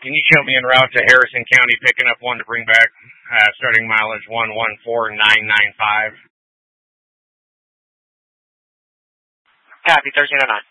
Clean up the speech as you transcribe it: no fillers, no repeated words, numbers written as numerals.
Can you show me en route to Harrison County, picking up one to bring back, starting mileage 114995? Copy, 1309.